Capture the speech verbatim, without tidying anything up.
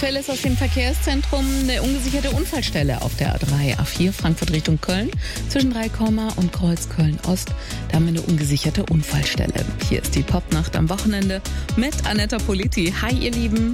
Aktuell ist aus dem Verkehrszentrum eine ungesicherte Unfallstelle auf der A drei, A vier, Frankfurt Richtung Köln. Zwischen Dreikomma und Kreuz Köln-Ost, da haben wir eine ungesicherte Unfallstelle. Hier ist die Popnacht am Wochenende mit Anetta Politi. Hi, ihr Lieben.